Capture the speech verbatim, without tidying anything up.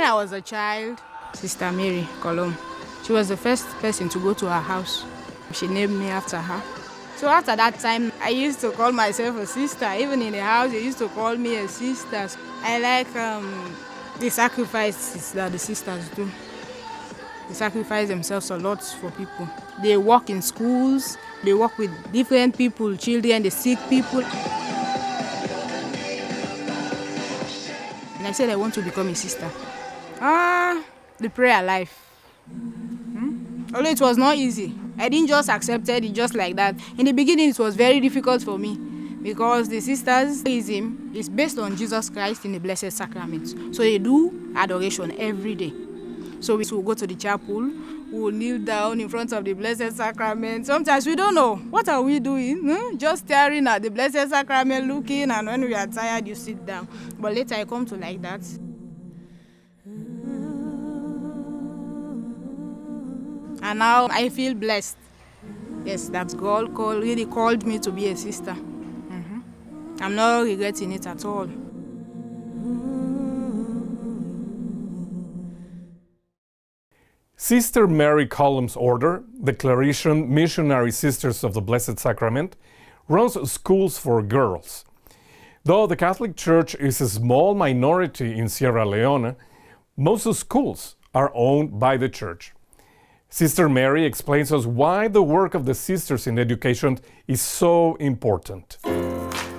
I was a child, Sister Mary Colum, she was the first person to go to her house. She named me after her. So after that time, I used to call myself a sister. Even in the house, they used to call me a sister. I like um, the sacrifices that the sisters do. They sacrifice themselves a lot for people. They work in schools, they work with different people, children, the sick people. And I said I want to become a sister. Ah, the prayer life. Hmm? Although it was not easy. I didn't just accept it just like that. In the beginning, it was very difficult for me because the sisterism is based on Jesus Christ in the Blessed Sacrament. So they do adoration every day. So we will go to the chapel, we will kneel down in front of the Blessed Sacrament. Sometimes we don't know, what are we doing? Hmm? Just staring at the Blessed Sacrament, looking, and when we are tired, you sit down. But later I come to like that. And now I feel blessed. Yes, that God called, really called me to be a sister. Mm-hmm. I'm not regretting it at all. Sister Mary Colum's order, the Claretian Missionary Sisters of the Blessed Sacrament, runs schools for girls. Though the Catholic Church is a small minority in Sierra Leone, most schools are owned by the Church. Sister Mary explains us why the work of the sisters in education is so important.